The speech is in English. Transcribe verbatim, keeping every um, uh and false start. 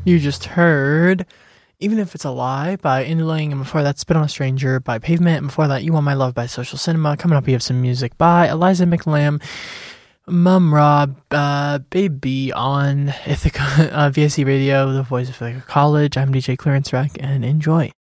You just heard Even If It's a Lie by Indling, and before that, Spit on a Stranger by Pavement, and before that, You Want My Love by Social Cinema. Coming up, we have some music by Eliza McLam, Mum Ra, uh, Baby on Ithaca, uh, V S C Radio, the voice of Ithaca College. I'm D J Clarence Rack, and enjoy.